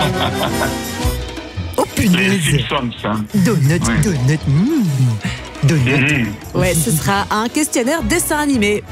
Oh Les punaise. Simpsons, hein. Donut, Ouais. donut, donut. Ouais, ce sera un questionnaire dessin animé.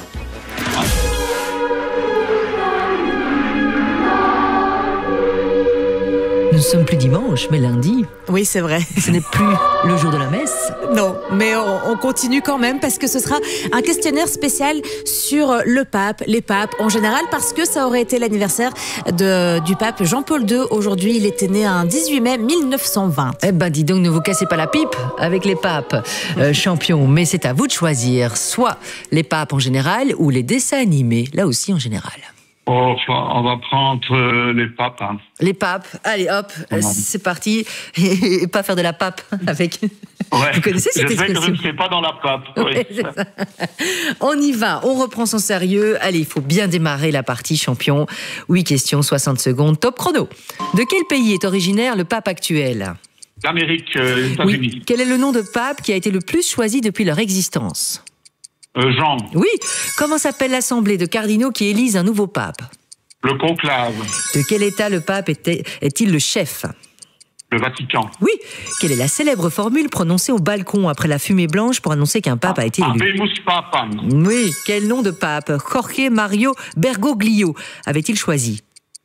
Nous ne sommes plus dimanche, mais lundi. Oui, c'est vrai. Ce n'est plus le jour de la messe. Non, mais on continue quand même parce que ce sera un questionnaire spécial sur le pape, les papes en général, parce que ça aurait été l'anniversaire du pape Jean-Paul II. Aujourd'hui, il était né un 18 mai 1920. Eh ben, dis donc, ne vous cassez pas la pipe avec les papes champions. Mais c'est à vous de choisir, soit les papes en général ou les dessins animés, là aussi en général. Oh, on va prendre les papes. Hein. Les papes, allez hop, c'est parti. Et pas faire de la pape avec... Ouais. Vous connaissez cette Je sais que je expression? ne serai pas dans la pape. Oui. Ouais, c'est ça. On y va, on reprend son sérieux. Allez, il faut bien démarrer la partie champion. 8 questions, 60 secondes, top chrono. De quel pays est originaire le pape actuel? L'Amérique, les États-Unis. Oui. Quel est le nom de pape qui a été le plus choisi depuis leur existence? Jean, Oui. Comment s'appelle l'assemblée de cardinaux qui élise un nouveau pape? le conclave, De quel État le pape est-il le chef? le Vatican. Oui. Quelle est la célèbre formule prononcée au balcon après la fumée blanche pour annoncer qu'un pape a été élu? Habemus Papam. Oui. Quel nom de pape Jorge Mario Bergoglio avait-il choisi?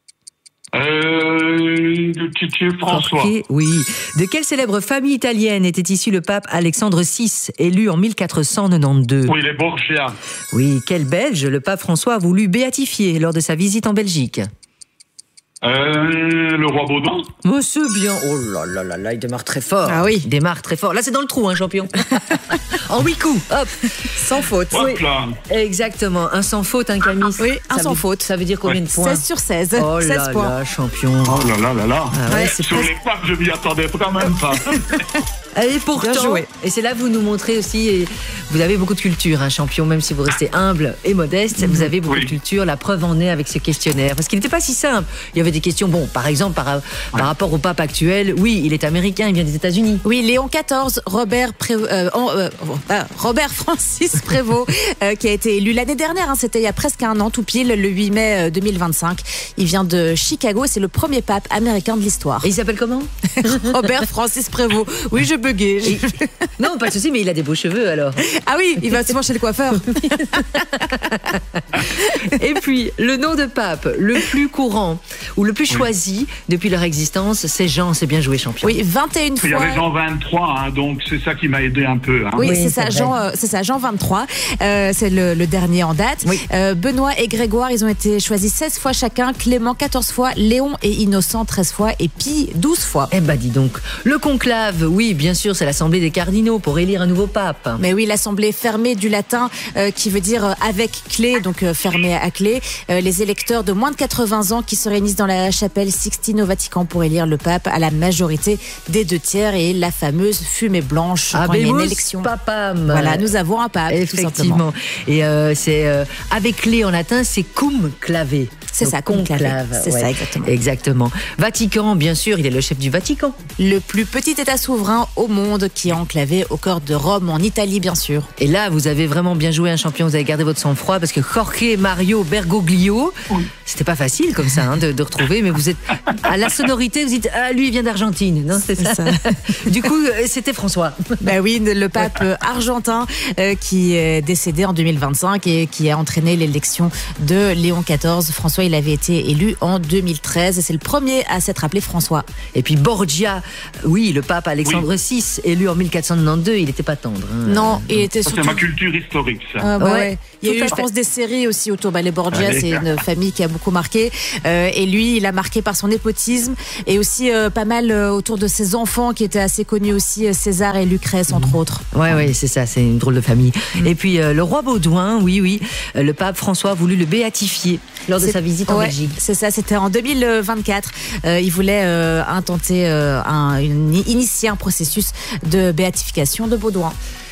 François. Jorge, oui. De quelle célèbre famille italienne était issu le pape Alexandre VI, élu en 1492? Oui, les Borgia. Oui. Quel Belge le pape François a voulu béatifier lors de sa visite en Belgique? Le roi Baudouin. Oh, c'est bien. Oh là là là là, il démarre très fort. Ah oui. Il démarre très fort. Là, c'est dans le trou, hein, champion. En 8 coups, hop. Sans faute. Hop Oui. là. Exactement. Un sans faute, un Camille. Oui, un Ça sans veut- faute. Ça veut dire combien de points? 16 sur 16. Oh 16 là points. là, champion. Oh là là là là. Ah ouais, c'est Sur presque- les papes, je m'y attendais quand même pas. Et Bien pourtant, joué. et c'est là que vous nous montrez aussi, et vous avez beaucoup de culture, hein, champion, même si vous restez humble et modeste, vous avez beaucoup Oui. de culture. La preuve en est avec ce questionnaire, parce qu'il n'était pas si simple. Il y avait des questions, bon, par exemple, par rapport au pape actuel, oui, il est américain, il vient des États-Unis. Oui, Léon XIV, Robert Francis Prévost, qui a été élu l'année dernière, hein, c'était il y a presque un an, tout pile, le 8 mai 2025. Il vient de Chicago et c'est le premier pape américain de l'histoire. Et il s'appelle comment? Robert Francis Prévost. Oui, je buguais. Non, pas de souci, mais il a des beaux cheveux alors. Ah oui, il va souvent chez le coiffeur. Et puis, le nom de pape le plus courant ou le plus choisi depuis leur existence, c'est Jean. C'est bien joué, champion. Oui, 21 fois. Il y avait Jean 23, hein, donc c'est ça qui m'a aidé un peu. Hein. Oui, Oui, c'est c'est ça, vrai. c'est ça, Jean 23. C'est le dernier en date. Oui. Benoît et Grégoire, ils ont été choisis 16 fois chacun. Clément, 14 fois. Léon et Innocent, 13 fois. Et Pie, 12 fois. Eh ben, dis donc. Le conclave, oui, bien sûr, c'est l'assemblée des cardinaux pour élire un nouveau pape. Mais oui, l'assemblée fermée du latin qui veut dire avec clé, donc fermée à clé. Les électeurs de moins de 80 ans qui se réunissent dans la chapelle Sixtine au Vatican pour élire le pape à la majorité des 2/3 et la fameuse fumée blanche quand il y a une Habemus élection. papam. Voilà, nous avons un pape, tout simplement. Effectivement. Et c'est avec clé en latin, c'est cum clave. C'est Donc, ça, conclave. C'est ça, exactement. Exactement. Vatican, bien sûr, il est le chef du Vatican. Le plus petit État souverain au monde qui est enclavé au cœur de Rome, en Italie, bien sûr. Et là, vous avez vraiment bien joué, un champion. Vous avez gardé votre sang-froid parce que Jorge Mario Bergoglio, c'était pas facile comme ça hein, de retrouver, mais vous êtes à la sonorité, vous dites ah lui il vient d'Argentine, non c'est ça. Du coup, c'était François. Ben oui, le pape argentin qui est décédé en 2025 et qui a entraîné l'élection de Léon XIV. François, il avait été élu en 2013 et c'est le premier à s'être appelé François. Et puis Borgia, oui, le pape Alexandre VI, élu en 1492, il n'était pas tendre. Hein. Non, il était Ça, surtout... c'est ma culture historique, ça. Ouais. Il y a tout à eu, je fait. pense, des séries aussi autour. Les Borgia, Allez. c'est une famille qui a beaucoup marqué. Et lui, il a marqué par son népotisme et aussi pas mal autour de ses enfants qui étaient assez connus aussi, César et Lucrèce, entre autres. Ouais, c'est ça, c'est une drôle de famille. Et puis le roi Baudouin, oui, le pape François a voulu le béatifier lors de sa visite en Ouais, Belgique. c'est ça, c'était en 2024. Il voulait initier un processus de béatification de Baudouin.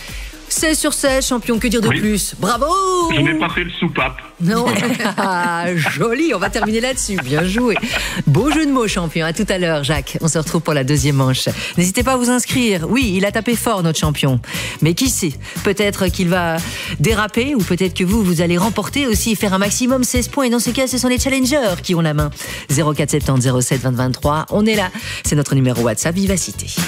C'est sur 16, champion, que dire de plus? Bravo! Je n'ai pas fait le soupape. Non, joli, on va terminer là-dessus, bien joué. Beau jeu de mots, champion, à tout à l'heure, Jacques. On se retrouve pour la deuxième manche. N'hésitez pas à vous inscrire. Oui, il a tapé fort, notre champion. Mais qui sait, peut-être qu'il va déraper, ou peut-être que vous allez remporter aussi, faire un maximum 16 points. Et dans ce cas, ce sont les challengers qui ont la main. 04 70 07 20 23, on est là. C'est notre numéro WhatsApp Vivacité.